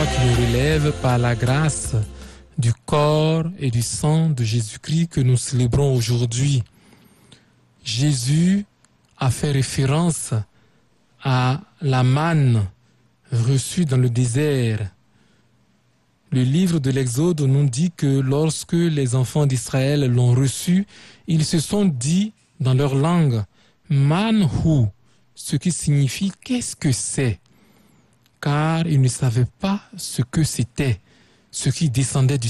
qui nous relève par la grâce du corps et du sang de Jésus-Christ que nous célébrons aujourd'hui. Jésus a fait référence à la manne reçue dans le désert. Le livre de l'Exode nous dit que lorsque les enfants d'Israël l'ont reçu, ils se sont dit dans leur langue « manhu », ce qui signifie « qu'est-ce que c'est ?» car ils ne savaient pas ce que c'était, ce qui descendait du